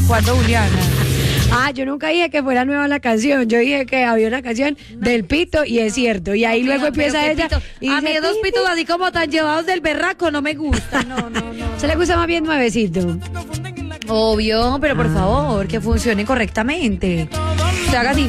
¿Cuándo, Juliana? Yo nunca dije que fuera nueva la canción. Yo dije que había una canción del Pito y es cierto. Y ahí luego empieza ella. Y a mí dice, dos pitos así como tan llevados del berraco no me gusta. No. ¿se le gusta más bien nuevecito? Obvio, pero por favor, que funcione correctamente. Se haga así.